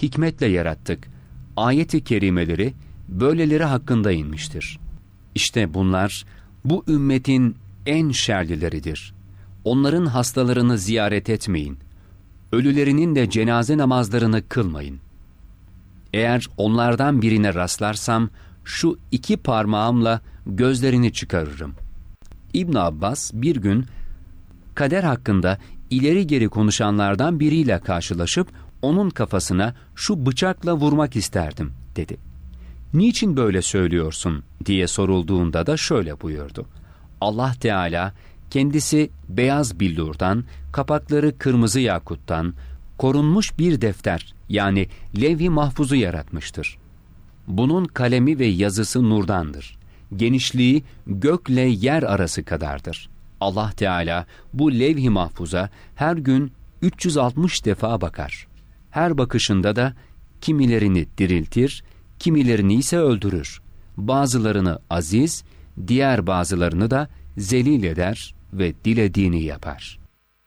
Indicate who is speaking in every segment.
Speaker 1: hikmetle yarattık. Ayet-i kerimeleri böyleleri hakkında inmiştir. İşte bunlar bu ümmetin en şerlileridir. Onların hastalarını ziyaret etmeyin. Ölülerinin de cenaze namazlarını kılmayın. Eğer onlardan birine rastlarsam şu 2 parmağımla gözlerini çıkarırım. İbn Abbas bir gün kader hakkında ileri geri konuşanlardan biriyle karşılaşıp onun kafasına şu bıçakla vurmak isterdim dedi. Niçin böyle söylüyorsun diye sorulduğunda da şöyle buyurdu. Allah Teala kendisi beyaz billurdan, kapakları kırmızı yakuttan korunmuş bir defter yani levh-i mahfuzu yaratmıştır. Bunun kalemi ve yazısı nurdandır. Genişliği gökle yer arası kadardır. Allah Teala bu levh-i mahfuza her gün 360 defa bakar. Her bakışında da kimilerini diriltir, kimilerini ise öldürür. Bazılarını aziz, diğer bazılarını da zelil eder ve dilediğini yapar.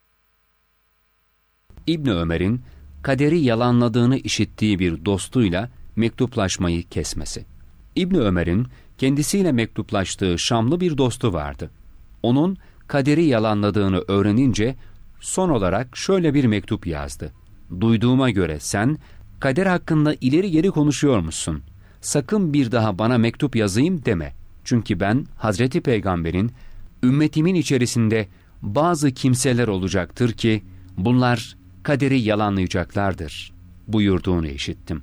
Speaker 1: İbn Ömer'in kaderi yalanladığını işittiği bir dostuyla mektuplaşmayı kesmesi. İbn Ömer'in kendisiyle mektuplaştığı Şamlı bir dostu vardı. Onun kaderi yalanladığını öğrenince son olarak şöyle bir mektup yazdı. Duyduğuma göre sen kader hakkında ileri geri konuşuyormuşsun. Sakın bir daha bana mektup yazayım deme. Çünkü ben Hazreti Peygamber'in ümmetimin içerisinde bazı kimseler olacaktır ki bunlar kaderi yalanlayacaklardır buyurduğunu işittim.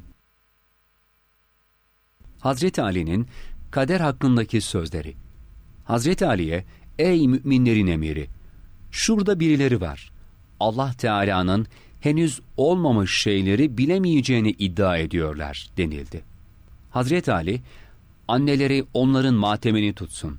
Speaker 1: Hazreti Ali'nin kader hakkındaki sözleri. Hazreti Ali'ye, ey müminlerin emiri, şurada birileri var. Allah Teala'nın henüz olmamış şeyleri bilemeyeceğini iddia ediyorlar denildi. Hazreti Ali, anneleri onların matemini tutsun.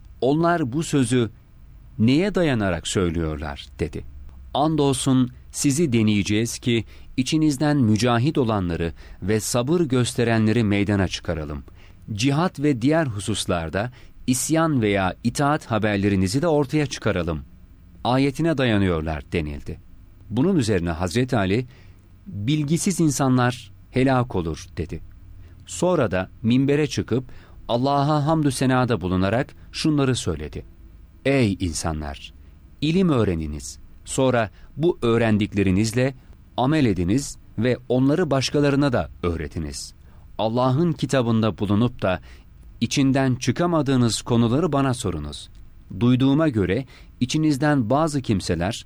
Speaker 1: Onlar bu sözü neye dayanarak söylüyorlar dedi. Andolsun sizi deneyeceğiz ki içinizden mücahit olanları ve sabır gösterenleri meydana çıkaralım. Cihat ve diğer hususlarda isyan veya itaat haberlerinizi de ortaya çıkaralım. Ayetine dayanıyorlar denildi. Bunun üzerine Hazreti Ali, bilgisiz insanlar helak olur dedi. Sonra da minbere çıkıp Allah'a hamdü senada bulunarak şunları söyledi. Ey insanlar! İlim öğreniniz. Sonra bu öğrendiklerinizle amel ediniz ve onları başkalarına da öğretiniz. Allah'ın kitabında bulunup da içinden çıkamadığınız konuları bana sorunuz. Duyduğuma göre içinizden bazı kimseler,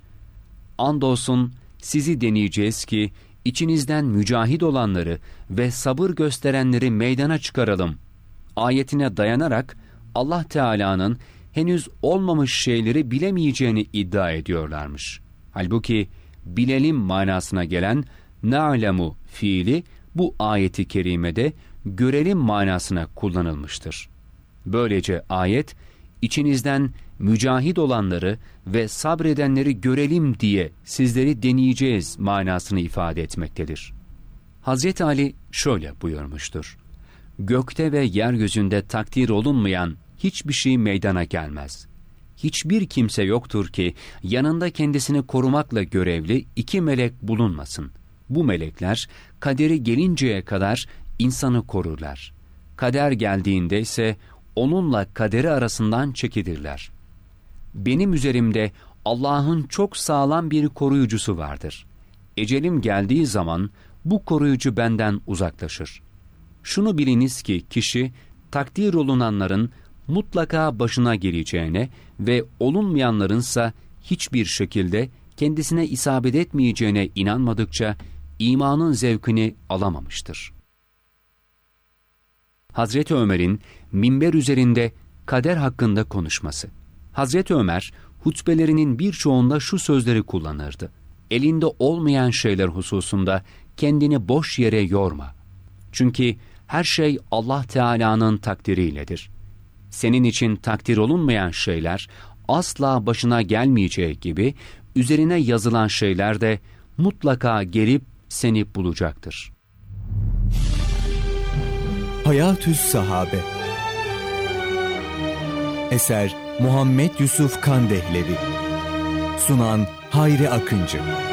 Speaker 1: andolsun sizi deneyeceğiz ki içinizden mücahit olanları ve sabır gösterenleri meydana çıkaralım. Ayetine dayanarak Allah Teala'nın henüz olmamış şeyleri bilemeyeceğini iddia ediyorlarmış. Halbuki bilelim manasına gelen na'lemu fiili bu ayeti kerimede görelim manasına kullanılmıştır. Böylece ayet içinizden mücahit olanları ve sabredenleri görelim diye sizleri deneyeceğiz manasını ifade etmektedir. Hazreti Ali şöyle buyurmuştur. Gökte ve yeryüzünde takdir olunmayan hiçbir şey meydana gelmez. Hiçbir kimse yoktur ki yanında kendisini korumakla görevli 2 melek bulunmasın. Bu melekler kaderi gelinceye kadar insanı korurlar. Kader geldiğinde ise onunla kaderi arasından çekilirler. Benim üzerimde Allah'ın çok sağlam bir koruyucusu vardır. Ecelim geldiği zaman bu koruyucu benden uzaklaşır. Şunu biliniz ki kişi takdir olunanların mutlaka başına geleceğine ve olunmayanlarınsa hiçbir şekilde kendisine isabet etmeyeceğine inanmadıkça imanın zevkini alamamıştır. Hazreti Ömer'in minber üzerinde kader hakkında konuşması. Hazreti Ömer hutbelerinin birçoğunda şu sözleri kullanırdı. Elinde olmayan şeyler hususunda kendini boş yere yorma. Çünkü her şey Allah Teala'nın takdiriyledir. Senin için takdir olunmayan şeyler asla başına gelmeyeceği gibi üzerine yazılan şeyler de mutlaka gelip seni bulacaktır.
Speaker 2: Hayatü's Sahabe. Eser Muhammed Yusuf Kandehlevi. Sunan Hayri Akıncı.